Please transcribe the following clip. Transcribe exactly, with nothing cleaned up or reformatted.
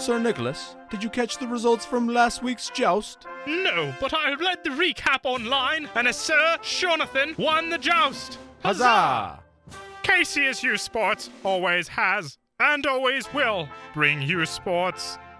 Sir Nicholas, did you catch the results from last week's joust? No, but I read the recap online, and as Sir Jonathan won the joust. Huzzah! K C S U Sports always has and always will bring you sports.